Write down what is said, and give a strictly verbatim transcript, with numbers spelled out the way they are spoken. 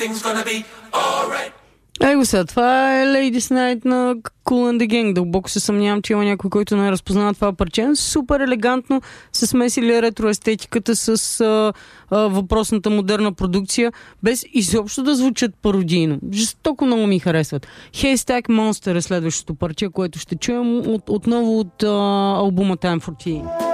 Его сега, това е Ladies Night на Kool and the Gang. Дълбоко се съмнявам, че има някой, който не разпознава това парче. Супер елегантно се смесили ретроестетиката с а, а, въпросната модерна продукция, без изобщо да звучат пародийно. Жестоко много ми харесват. Haystack Monster е следващото парче, което ще чуем от, отново от а, албума Time for Tea.